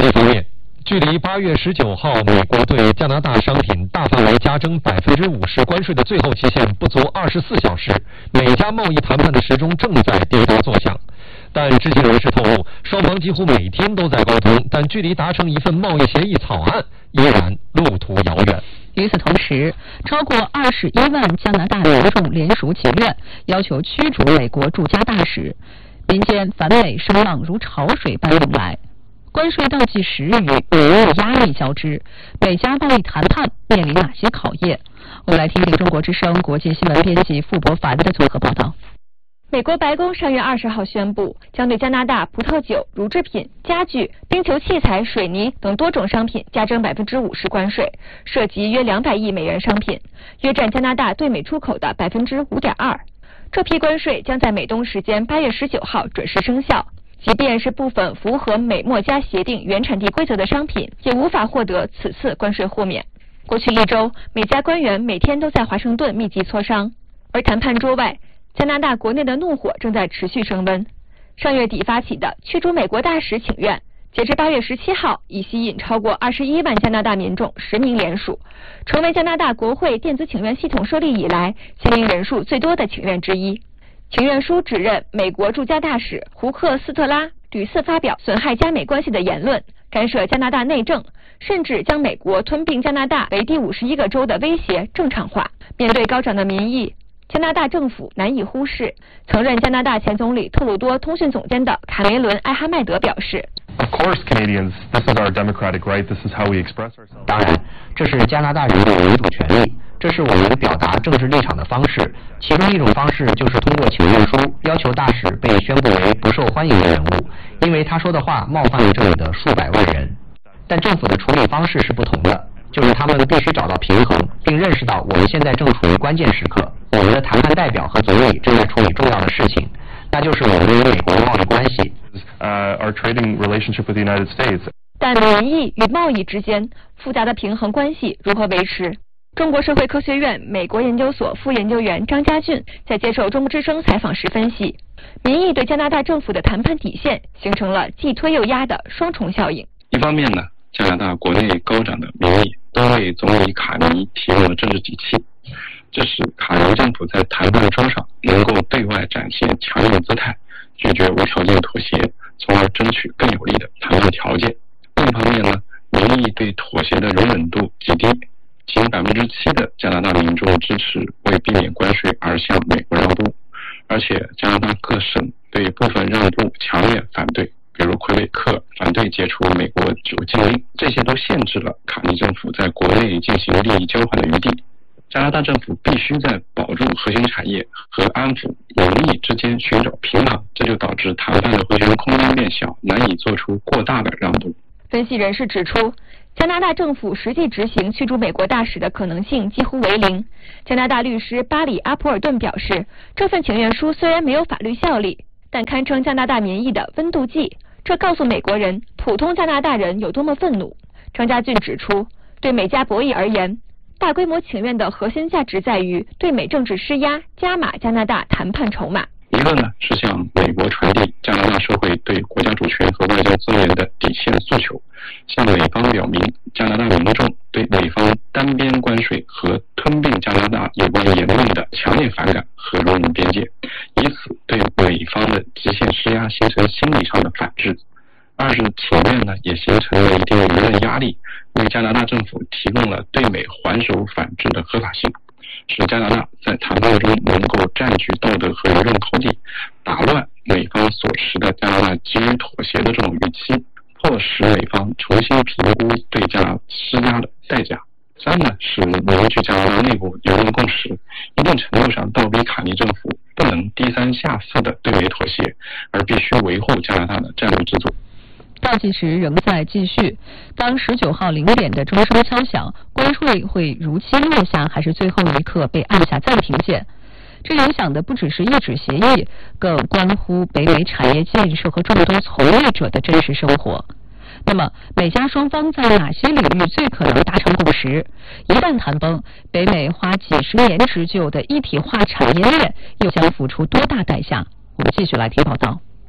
税方面，距离8月19号美国对加拿大商品大范围加征50%关税的最后期限不足24小时，美加贸易谈判的时钟正在滴答作响。但知情人士透露，双方几乎每天都在沟通，但距离达成一份贸易协议草案依然路途遥远。 与此同时，超过21万加拿大民众联署请愿，要求驱逐美国驻加大使，民间反美声浪如潮水般涌来。关税倒计时与民意压力交织，美加贸易谈判面临哪些考验？我们来听听中国之声国际新闻编辑傅博凡的综合报道。 美国白宫上月20号宣布，将对加拿大葡萄酒、乳制品、家具、冰球器材、水泥等多种商品加征50%关税，涉及约200亿美元商品，约占加拿大对美出口的5.2%。这批关税将在美东时间8月19号准时生效。即便是部分符合美墨加协定原产地规则的商品，也无法获得此次关税豁免。过去1周，美加官员每天都在华盛顿密集磋商，而谈判桌外，加拿大国内的怒火正在持续升温。上月底发起的驱逐美国大使请愿，截至8月17号，已吸引超过21万加拿大民众实名联署，成为加拿大国会电子请愿系统设立以来签名人数最多的请愿之一。请愿书指认美国驻加大使胡克斯特拉屡次发表损害加美关系的言论，干涉加拿大内政，甚至将美国吞并加拿大为第51个州的威胁正常化。面对高涨的民意，加拿大政府难以忽视。曾任加拿大前总理特鲁多通讯总监的卡梅伦·艾哈迈德表示 Of course, Canadians, this is our democratic right. This is how we express ourselves. 当然，这是加拿大人的民主权利，这是我们表达政治立场的方式。其中一种方式就是通过请愿书要求大使被宣布为不受欢迎的人物，因为他说的话冒犯了这里的数百万人。但政府的处理方式是不同的，就是他们必须找到平衡，并认识到我们现在正处于关键时刻，我们的谈判代表和总理正在处理重要的事情，那就是我们与美国的贸易关系。 Our trading relationship with the United States. 但民意与贸易之间复杂的平衡关系如何维持？中国社会科学院美国研究所副研究员张家俊在接受中国之声采访时分析，民意对加拿大政府的谈判底线形成了既推又压的双重效应。 一方面呢，加拿大国内高涨的民意都为总理卡尼提供了政治底气，这使卡尼政府在谈判桌上能够对外展现强硬姿态，拒绝无条件妥协，从而争取更有利的谈判条件。另一方面呢，民意对妥协的容忍度极低，仅7%的加拿大民众支持为避免关税而向美国让步，而且加拿大各省对部分让步强烈反对，比如魁北克反对解除美国酒禁令，这些都限制了卡尼政府在国内进行利益交换的余地。加拿大政府必须在保住核心产业和安抚民意之间寻找平衡，这就导致谈判的回旋空间变小，难以做出过大的让步。 分析人士指出，加拿大政府实际执行驱逐美国大使的可能性几乎为零。加拿大律师巴里·阿普尔顿表示，这份请愿书虽然没有法律效力，但堪称加拿大民意的温度计，这告诉美国人普通加拿大人有多么愤怒。张家俊指出，对美加博弈而言，大规模请愿的核心价值在于对美政治施压，加码加拿大谈判筹码。 一个呢是向美国传递加拿大社会对国家主权和外交尊严的底线诉求，向美方表明加拿大民众对美方单边关税和吞并加拿大有关言论的强烈反感和容忍边界，以此对美方的极限施压形成心理上的反制。二是请愿呢也形成了一定的舆论压力，为加拿大政府提供了对美还手反制的合法性，使加拿大在谈判中能够占据道德和舆论高地，打乱美方所持的加拿大基于妥协的这种预期，迫使美方重新评估对加施压的代价。三呢是凝聚加拿大内部舆论共识，一定程度上倒逼卡尼政府不能低三下四的对美妥协，而必须维护加拿大的战略自主。 倒计时仍在继续，当19号0点的钟声敲响，关税会如期落下，还是最后一刻被按下暂停键？这影响的不只是一纸协议，更关乎北美产业建设和众多从业者的真实生活。那么，美加双方在哪些领域最可能达成共识？一旦谈崩，北美花几十年持久的一体化产业链又将付出多大代价？我们继续来听报道。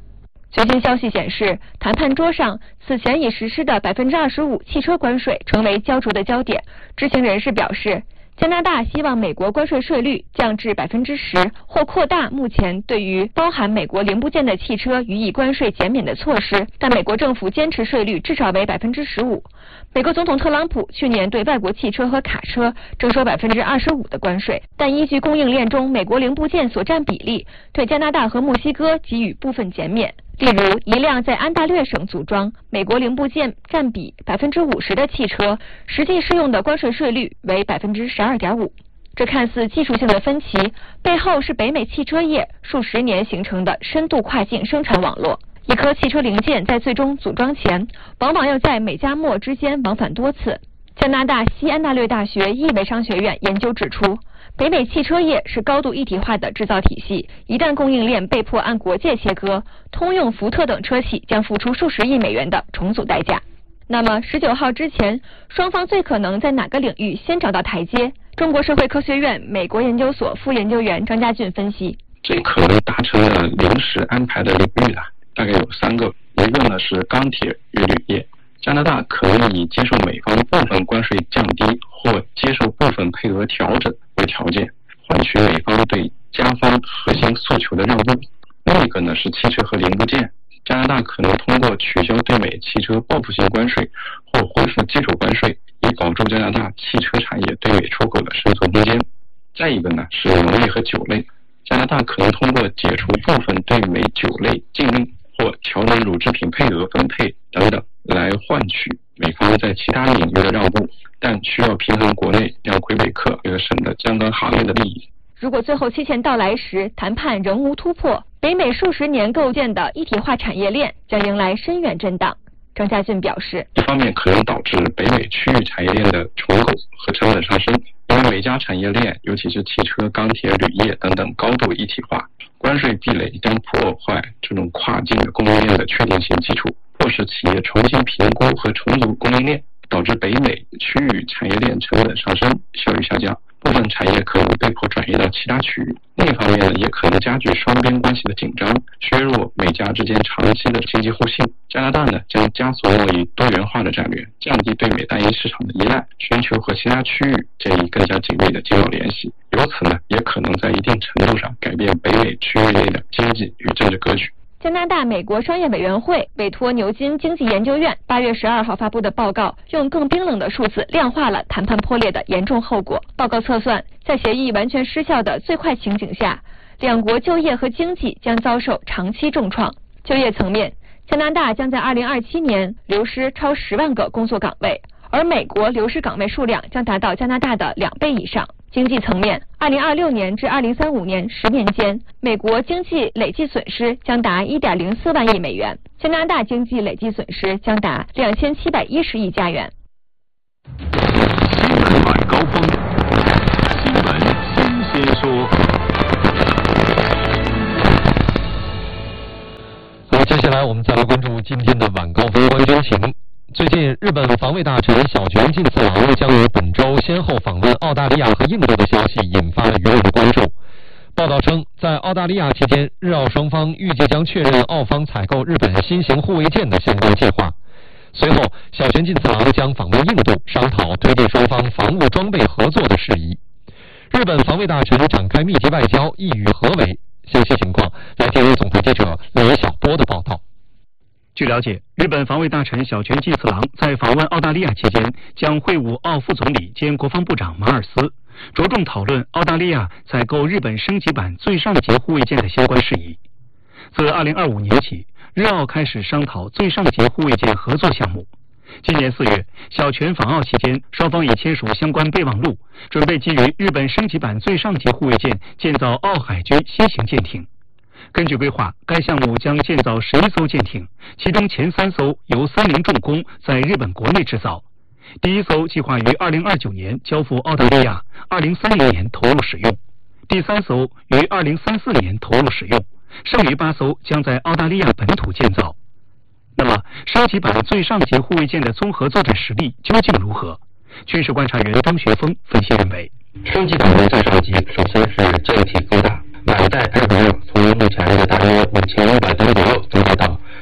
最新消息显示，谈判桌上此前已实施的25%汽车关税成为焦灼的焦点。知情人士表示，加拿大希望美国关税税率降至10%，或扩大目前对于包含美国零部件的汽车予以关税减免的措施，但美国政府坚持税率至少为15%。美国总统特朗普去年对外国汽车和卡车征收25%的关税，但依据供应链中美国零部件所占比例，对加拿大和墨西哥给予部分减免。例如，一辆在安大略省组装、美国零部件占比50%的汽车，实际适用的关税税率为12.5%。这看似技术性的分歧，背后是北美汽车业数十年形成的深度跨境生产网络。一颗汽车零件在最终组装前，往往要在美加墨之间往返多次。加拿大西安大略大学意味商学院研究指出，北美汽车业是高度一体化的制造体系，一旦供应链被迫按国界切割，通用、福特等车企将付出数十亿美元的重组代价。那么19号之前，双方最可能在哪个领域先找到台阶？中国社会科学院美国研究所副研究员张家俊分析， 最可能达成的临时安排的领域大概有3个，一个呢是钢铁与铝业。加拿大可以以接受美方部分关税降低或接受部分配额调整为条件，换取美方对加方核心诉求的让步。另一个呢是汽车和零部件，加拿大可能通过取消对美汽车报复性关税或恢复基础关税，以保住加拿大汽车产业对美出口的生存空间。再一个呢是农业和酒类，加拿大可能通过解除部分对美酒类禁令或调整乳制品配额分配等等，来换取美方在其他领域的让步，但需要平衡国内让魁北克这个省的相关行业的利益。 如果最后期限到来时，谈判仍无突破，北美数十年构建的一体化产业链将迎来深远震荡。张家俊表示， 一方面可能导致北美区域产业链的重构和成本上升，因为美加产业链，尤其是汽车、钢铁、铝业等等高度一体化，关税壁垒将破坏这种跨境的供应链的确定性基础，迫使企业重新评估和重组供应链，导致北美区域产业链成本上升，效率下降，部分产业可能被迫转移到其他区域。另一方面呢，也可能加剧双边关系的紧张，削弱美加之间长期的经济互信。加拿大呢将加速贸易多元化的战略，降低对美单一市场的依赖，寻求和其他区域建立更加紧密的经贸联系。由此呢，也可能在一定程度上改变北美区域内的经济与政治格局。 加拿大美国商业委员会委托牛津经济研究院8月12号发布的报告，用更冰冷的数字量化了谈判破裂的严重后果。报告测算，在协议完全失效的最坏情景下，两国就业和经济将遭受长期重创。就业层面，加拿大将在2027年流失超10万个工作岗位，而美国流失岗位数量将达到加拿大的2倍以上。经济层面，2026年至2035年10年间，美国经济累计损失将达1.04万亿美元，加拿大经济累计损失将达2710亿加元。 新闻晚高峰，新闻新鲜说。 好，接下来我们再来关注今天的晚高峰官军情。最近，日本防卫大臣小泉进次郎将于本周先后访问澳大利亚和印度的消息引发了舆论的关注。报道称，在澳大利亚期间，日澳双方预计将确认澳方采购日本新型护卫舰的相关计划。随后，小泉进次郎将访问印度，商讨推进双方防务装备合作的事宜。日本防卫大臣展开密集外交，意欲何为？详细情况来听总台记者李小波的报道。 据了解，日本防卫大臣小泉进次郎在访问澳大利亚期间，将会晤澳副总理兼国防部长马尔斯，着重讨论澳大利亚采购日本升级版最上级护卫舰的相关事宜。自2025年起，日澳开始商讨最上级护卫舰合作项目。今年4月，小泉访澳期间，双方已签署相关备忘录，准备基于日本升级版最上级护卫舰建造澳海军新型舰艇。根据规划，该项目将建造11艘舰艇，其中前3艘由三菱重工在日本国内制造。第1艘计划于2029年交付澳大利亚，2030年投入使用；第3艘于2034年投入使用，剩余8艘将在澳大利亚本土建造。那么，升级版最上级护卫舰的综合作战实力究竟如何？军事观察员张学峰分析认为， 升级版的最上级首先是舰体更大，满载载重量从目前的大约5500吨左右增加到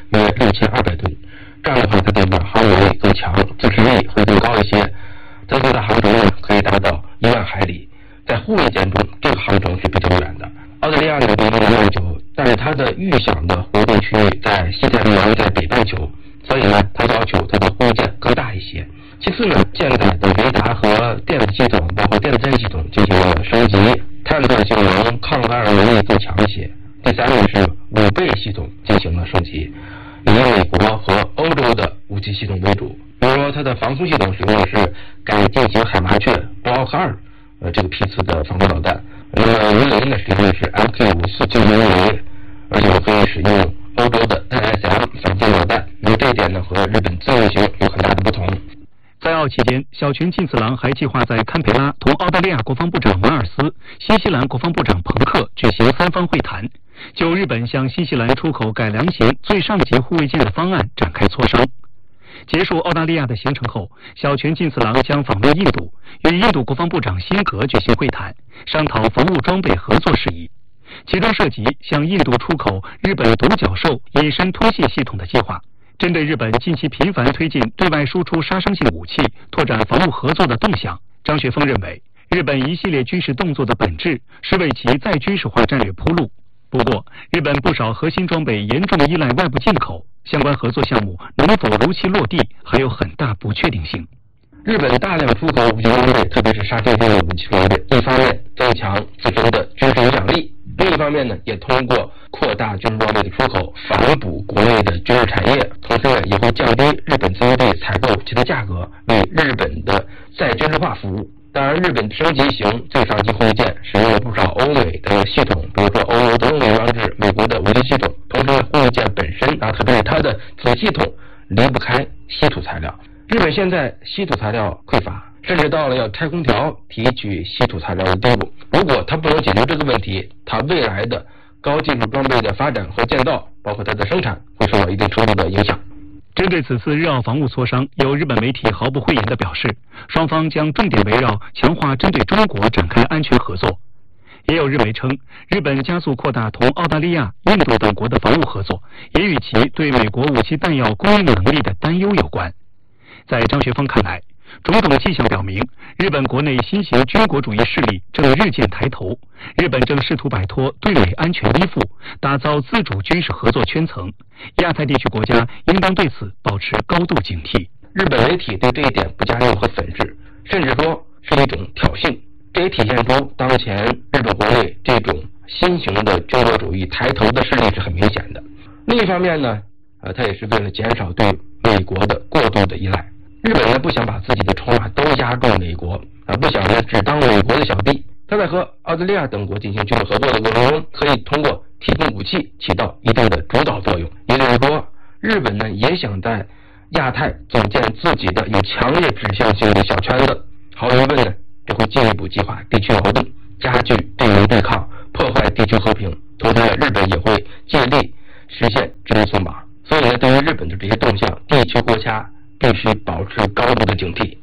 约6200吨。这样的话，它的航能力更强，自持力会更高一些，增加的航程呢可以达到1万海里。在护卫舰中，这个航程是比较远的。澳大利亚呢比1万9，但是它的预想的活动区域在西太平洋，在北半球，所以呢，它要求它的护卫舰更大一些。其次呢，舰载的雷达和电子系统，包括电子战系统进行了升级，探测性能、抗干扰能力更强一些。第三呢是武备系统进行了升级，以美国和欧洲的武器系统为主。比如说，它的防空系统使用的是改进型海麻雀布奥克2这个批次的防空导弹。那么鱼雷呢，使用的是 MK54鱼雷，而且可以使用欧洲的 NSM 反舰导弹。那么这一点呢，和日本自卫型有很大的不同。 在澳期间，小泉进次郎还计划在堪培拉同澳大利亚国防部长马尔斯、新西兰国防部长彭克举行3方会谈，就日本向新西兰出口改良型最上级护卫舰的方案展开磋商。结束澳大利亚的行程后，小泉进次郎将访问印度，与印度国防部长辛格举行会谈，商讨防务装备合作事宜，其中涉及向印度出口日本独角兽隐身脱卸系统的计划。针对日本近期频繁推进对外输出杀伤性武器、拓展防务合作的动向，张学峰认为，日本一系列军事动作的本质是为其再军事化战略铺路。不过，日本不少核心装备严重依赖外部进口，相关合作项目能否如期落地，还有很大不确定性。 日本大量出口武器装备，特别是杀伤性的武器装备，一方面增强自身的军事影响力，另一方面呢，也通过扩大军事装备的出口，反哺国内的军事产业，同时呢，也会降低日本自卫队采购其的价格，为日本的再军事化服务。当然，日本升级型最上级护卫舰使用了不少欧美的系统，比如说欧洲的动力装置、美国的武器系统。同时，护卫舰本身特别是它的子系统离不开稀土材料。日本现在稀土材料匮乏，甚至到了要拆空调提取稀土材料的地步。如果它不能解决这个问题，它未来的高技术装备的发展和建造，包括它的生产，会受到一定程度的影响。 针对此次日澳防务磋商，有日本媒体毫不讳言地表示，双方将重点围绕强化针对中国展开安全合作。也有日媒称，日本加速扩大同澳大利亚、印度等国的防务合作，也与其对美国武器弹药供应能力的担忧有关。在张学峰看来，种种迹象表明，日本国内新型军国主义势力正日渐抬头，日本正试图摆脱对美安全依附，打造自主军事合作圈层。亚太地区国家应当对此保持高度警惕。 日本媒体对这一点不加任何粉饰，甚至说是一种挑衅，这也体现出当前日本国内这种新型的军国主义抬头的势力是很明显的。另一方面呢，它也是为了减少对美国的过度的依赖。日本人不想把自己的筹码都押中美国，不想只当美国的小弟。他在和澳大利亚等国进行军事合作的过程中，可以通过提供武器起到一定的主导作用。也就是说，日本呢也想在亚太组建自己的有强烈指向性的小圈子。毫无疑问呢，这会进一步激化地区矛盾，加剧地缘对抗，破坏地区和平。同时呢，日本也会尽力实现支持松绑。所以呢，对于日本的这些动向，地区国家必须保持高度的警惕。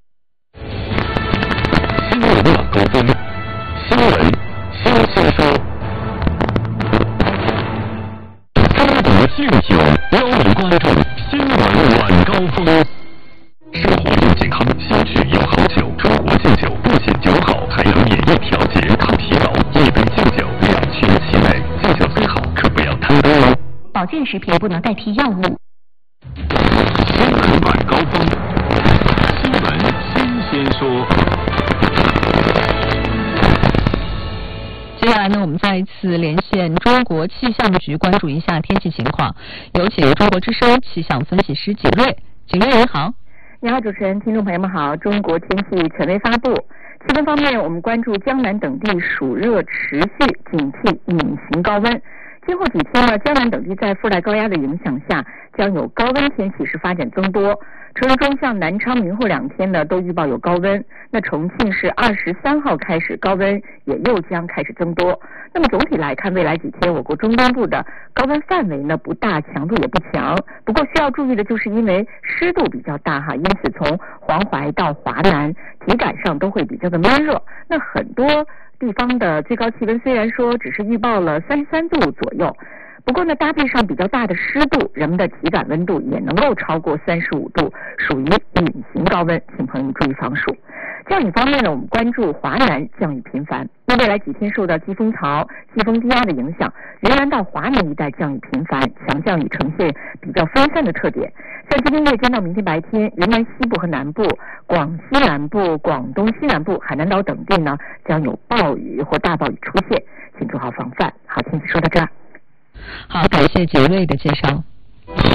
新闻晚高峰，新闻新鲜说。中国敬酒邀您关注新闻晚高峰。生活又健康，先去有好酒。中国敬酒不仅酒好，还能免疫调节、抗疲劳。一杯敬酒2全其美，敬酒最好，可不要贪多哦。 保健食品不能代替药物。 新闻晚高峰，新闻新鲜说。 接下来呢，我们再一次连线中国气象局，关注一下天气情况。有请中国之声气象分析师景睿。景睿您好。 你好，主持人，听众朋友们好。中国天气权威发布。气温方面，我们关注江南等地暑热持续，警惕隐形高温。今后几天呢，江南等地在副带高压的影响下，将有高温天气是发展增多。除了中向南昌、明后2天呢，都预报有高温。那重庆是23号开始高温也又将开始增多。那么总体来看，未来几天我国中东部的高温范围呢不大，强度也不强。不过需要注意的就是因为湿度比较大因此从黄淮到华南体感上都会比较的闷热。那很多地方的最高气温虽然说只是预报了33度左右， 不过呢，搭配上比较大的湿度，人们的体感温度也能够超过35度，属于隐形高温，请朋友们注意防暑。降雨方面呢，我们关注华南降雨频繁，那未来几天受到季风槽、季风低压的影响，仍然到华南一带降雨频繁，强降雨呈现比较分散的特点。像今天夜间到明天白天，云南西部和南部、广西南部、广东西南部、海南岛等地呢，将有暴雨或大暴雨出现，请做好防范。好，天气说到这儿。 好，感谢杰瑞的介绍。